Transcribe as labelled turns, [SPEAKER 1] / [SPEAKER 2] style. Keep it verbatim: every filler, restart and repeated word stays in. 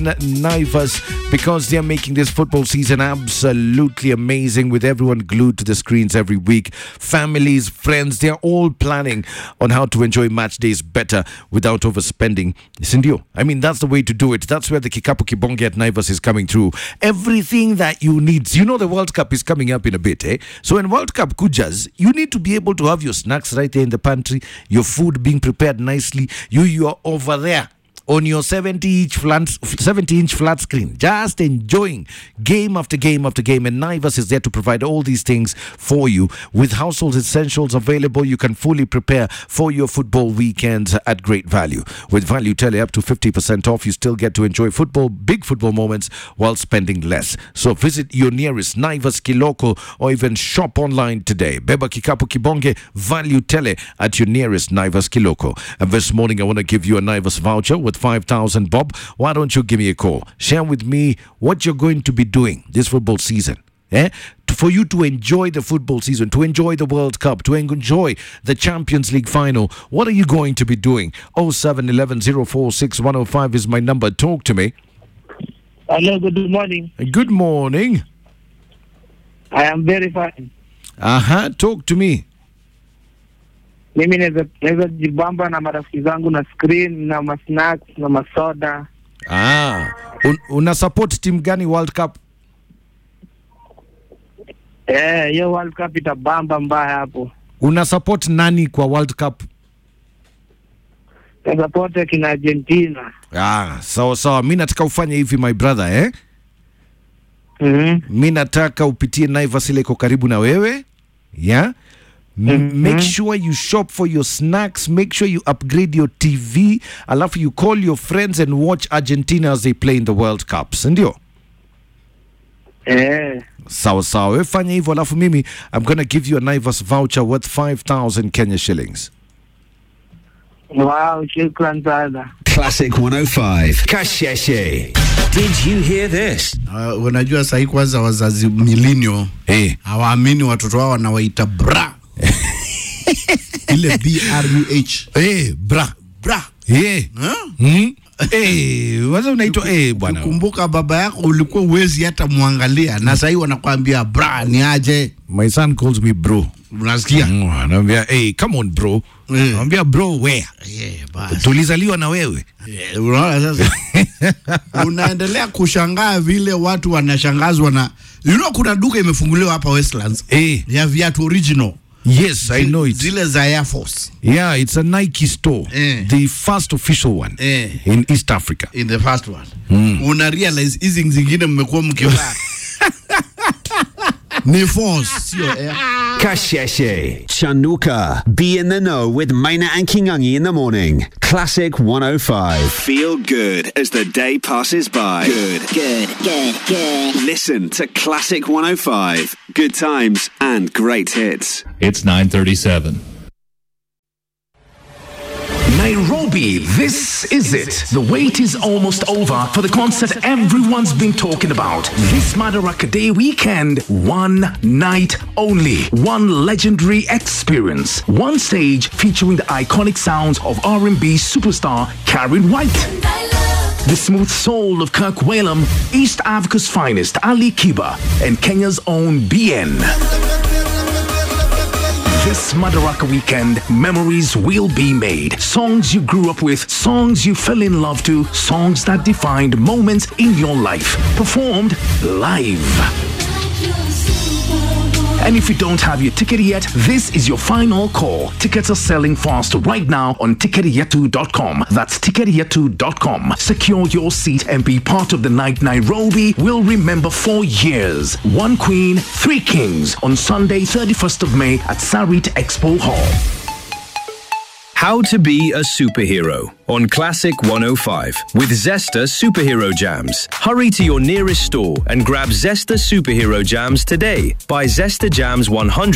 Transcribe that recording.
[SPEAKER 1] Naivas, because they're making this football season absolutely amazing, with everyone glued to the screens every week. Families, friends, they're all planning on how to enjoy match days better without overspending. Sindio, I mean, that's the way to do it. That's where the Kikapu Kibonge at Naivas is coming through. Everything that you need. You know the World Cup is coming up in a bit, eh? So when World Cup kujas, you need to be able to have your snacks right there in the pantry, your food being prepared nicely. You, you are over there on your seventy inch flat, seventy inch flat screen, just enjoying game after game after game. And Naivas is there to provide all these things for you. With household essentials available, you can fully prepare for your football weekends at great value. With Value Tele up to fifty percent off, you still get to enjoy football, big football moments, while spending less. So visit your nearest Naivas Kiloko or even shop online today. Beba Kikapu Kibonge, Value Tele at your nearest Naivas Kiloko. And this morning, I want to give you a Naivas voucher with five thousand bob. Why don't you give me a call? Share with me what you're going to be doing this football season. Eh? To, for you to enjoy the football season, to enjoy the World Cup, to enjoy the Champions League final. What are you going to be doing? oh seven one one oh four six one oh five is my number. Talk to me.
[SPEAKER 2] Hello, good morning.
[SPEAKER 1] Good morning.
[SPEAKER 2] I am very fine.
[SPEAKER 1] Aha, talk to me.
[SPEAKER 2] Mimi naweza naweza jibamba na marafiki zangu na screen na ma snacks na masoda.
[SPEAKER 1] Ah, un, una support team gani World Cup?
[SPEAKER 2] Eh, hiyo World Cup itabamba mbaya hapo.
[SPEAKER 1] Una support nani kwa World Cup?
[SPEAKER 2] Na support kina Argentina.
[SPEAKER 1] Ah, sawa sawa. Mimi nataka ufanye hivi my brother, eh?
[SPEAKER 2] Mhm.
[SPEAKER 1] Mimi nataka upitie Naivas ile iko karibu na wewe. Yeah? M-
[SPEAKER 2] Mm-hmm.
[SPEAKER 1] Make sure you shop for your snacks. Make sure you upgrade your T V. Alafu you call your friends and watch Argentina as they play in the World Cup. Sindio?
[SPEAKER 2] Eh.
[SPEAKER 1] Sawa sawa. Wewe fanya hivyo, alafu mimi I'm gonna give you a Naivas voucher worth five thousand Kenya shillings.
[SPEAKER 2] Wow, shukran sana.
[SPEAKER 3] Classic one oh five. Kasheshe. Did you hear this?
[SPEAKER 4] Uh, unajua sahi kwanza wazazi millennial
[SPEAKER 1] Eh.
[SPEAKER 4] hawaamini watoto wao wanawaita bra. Ile B R U H.
[SPEAKER 1] Eh, bra.
[SPEAKER 4] Bra.
[SPEAKER 1] Eh.
[SPEAKER 4] Huh?
[SPEAKER 1] Hmm? Eh, waza unaitwa eh bwana.
[SPEAKER 4] Kumbuka baba yako ulikuwa uwezi hata muangalia, na sahi wanakuambia bra ni aje.
[SPEAKER 1] My son calls me bro.
[SPEAKER 4] Unasikia?
[SPEAKER 1] Mm, anambia, hey, come on bro.
[SPEAKER 4] Eh.
[SPEAKER 1] Anambia bro where?
[SPEAKER 4] Yeah, basi.
[SPEAKER 1] Tulizaliwa na wewe.
[SPEAKER 4] Yeah, unaona sasa. Unaendelea kushangaa vile watu wanashangazwa na, you know, kuna duka imefunguliwa hapa Westlands.
[SPEAKER 1] Eh.
[SPEAKER 4] Ya viatu original.
[SPEAKER 1] Yes, I know it.
[SPEAKER 4] Zile za Air Force.
[SPEAKER 1] Yeah, it's a Nike store.
[SPEAKER 4] Eh.
[SPEAKER 1] The first official one
[SPEAKER 4] Eh.
[SPEAKER 1] in East Africa.
[SPEAKER 4] In the first one.
[SPEAKER 1] Mm.
[SPEAKER 4] Una realize hizi zingine mmekuwa mkivaa. Ni force, sio air.
[SPEAKER 3] Kasheshe. Chanuka. Be in the know with Maina and Kingangi in the morning. Classic one oh five.
[SPEAKER 5] Feel good as the day passes by. Good, good, good, good. Listen to Classic one oh five. Good times and great hits.
[SPEAKER 6] It's nine thirty-seven.
[SPEAKER 7] Nairobi, this is it. The wait is almost over for the concert everyone's been talking about. This Madaraka Day weekend, one night only. One legendary experience. One stage featuring the iconic sounds of R and B superstar Karen White. The smooth soul of Kirk Whalum, East Africa's finest Ali Kiba, and Kenya's own B N. This Madaraka weekend, memories will be made. Songs you grew up with, songs you fell in love to, songs that defined moments in your life. Performed live. And if you don't have your ticket yet, this is your final call. Tickets are selling fast right now on ticket yetu dot com. That's ticket yetu dot com. Secure your seat and be part of the night Nairobi will remember for years. One Queen, Three Kings on Sunday, thirty-first of May at Sarit Expo Hall.
[SPEAKER 8] How to be a superhero on Classic one oh five with Zesta Superhero Jams. Hurry to your nearest store and grab Zesta Superhero Jams today. Buy Zesta Jams one hundred